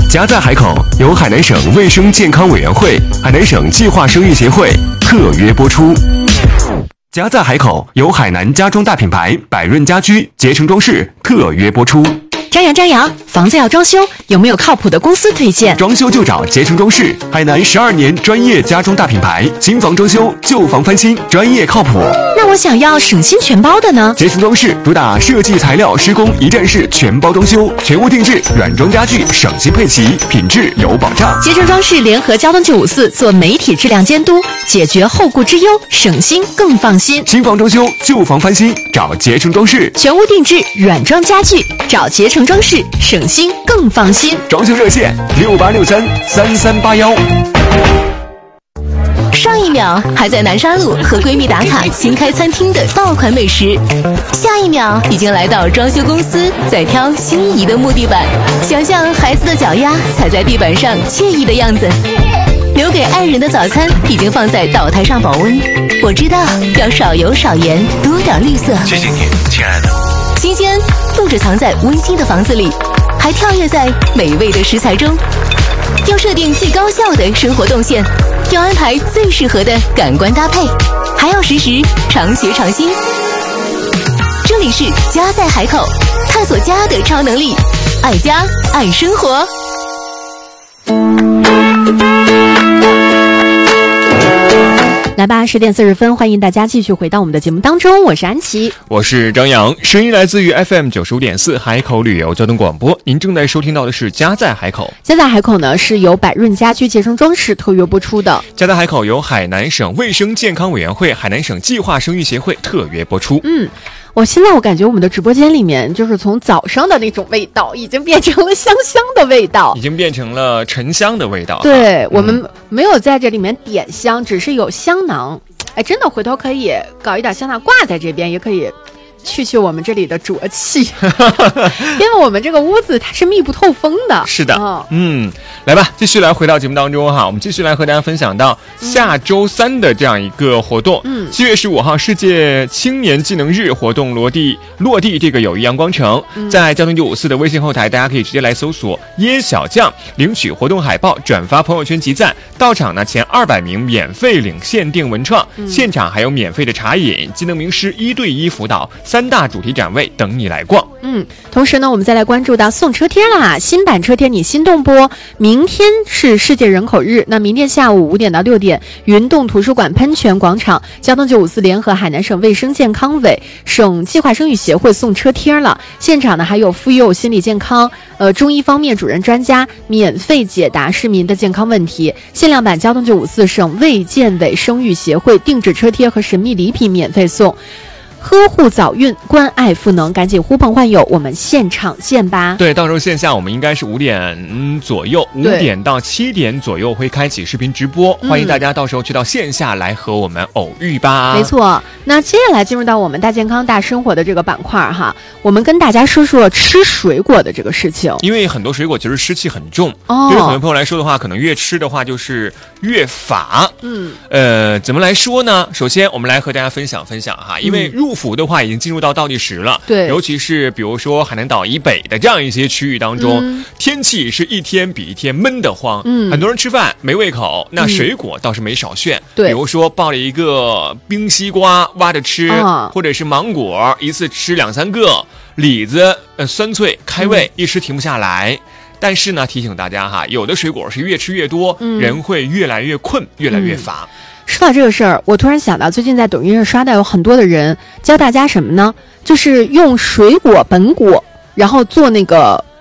家在海口由海南省卫生健康委员会、海南省计划生育协会特约播出。家在海口由海南家装大品牌百润家居捷成装饰特约播出。 张扬，房子要装修，有没有靠谱的公司推荐？ 装修就找捷成装饰，海南12年专业家装大品牌，新房装修、旧房翻新，专业靠谱。 那我想要省心全包的呢？ 捷成装饰主打设计、材料、施工一站式全包装修，全屋定制，软装家具，省心配齐，品质有保障。 捷成装饰联合交通954做媒体质量监督，解决后顾之忧，省心更放心。 新房装修、旧房翻新，找捷成装饰； 全屋定制，软装家具，找捷成装饰，省心更放心。 装修热线68633381。 上一秒还在南沙路和闺蜜打卡新开餐厅的爆款美食，下一秒已经来到装修公司，在挑心仪的木地板，想象孩子的脚丫踩在地板上惬意的样子。留给爱人的早餐已经放在岛台上保温，我知道要少油少盐，多点绿色。 谢谢你，亲爱的。 新鲜不止藏在温馨的房子里，还跳跃在美味的食材中。要设定最高效的生活动线，要安排最适合的感官搭配，还要时时常学常新。这里是家在海口，探索家的超能力，爱家爱生活。 来吧，10点40分，欢迎大家继续回到我们的节目当中，我是安琪， 我是张扬，声音来自于 FM 95.4海口旅游交通广播。您正在收听到的是家在海口。 家在海口呢是由百润家居捷成装饰特约播出的。 家在海口由海南省卫生健康委员会、海南省计划生育协会特约播出。 现在我感觉我们的直播间里面，就是从早上的那种味道，已经变成了香香的味道， 已经变成了沉香的味道。 对，我们没有在这里面点香，只是有香囊。哎，真的，回头可以搞一点香囊挂在这边，也可以去我们这里的浊气，因为我们这个屋子它是密不透风的。 是的，来吧，继续来回到节目当中哈，我们继续来和大家分享到下周3的这样一个活动。7月15号世界青年技能日活动落地这个友谊阳光城，在交通954的微信后台，大家可以直接来搜索椰小酱，领取活动海报，转发朋友圈集赞。到场呢前200名免费领限定文创，现场还有免费的茶饮、技能名师1对1辅导，3大主题展位等你来逛。 同时呢，我们再来关注到送车贴啦，新版车贴你心动不？明天是世界人口日，那明天下午5点到6点，云洞图书馆喷泉广场，交通954联合海南省卫生健康委、省计划生育协会送车贴了。现场呢还有妇幼心理健康、中医方面主任专家免费解答市民的健康问题。限量版交通954省卫健委生育协会定制车贴和神秘礼品免费送。呵护早孕，关爱赋能，赶紧呼朋唤友，我们现场见吧。 对，到时候线下我们应该是5点左右，5点到7点左右会开启视频直播，欢迎大家到时候去到线下来和我们偶遇吧。 没错，那接下来进入到我们大健康大生活的这个板块哈，我们跟大家说说吃水果的这个事情。 因为很多水果其实湿气很重，对于很多朋友来说的话，可能越吃的话就是越乏。怎么来说呢？首先我们来和大家分享哈，因为入伏的话已经进入到倒计时了， 对， 尤其是比如说海南岛以北的这样一些区域当中，天气是一天比一天闷得慌，很多人吃饭没胃口，那水果倒是没少炫， 对， 比如说抱了一个冰西瓜挖着吃，或者是芒果一次吃2-3个，李子酸脆开胃，一吃停不下来。但是呢，提醒大家哈，有的水果是越吃越多，人会越来越困，越来越乏。 说到这个事儿，我突然想到，最近在抖音上刷到有很多的人教大家什么呢？就是用水果本果，然后做那个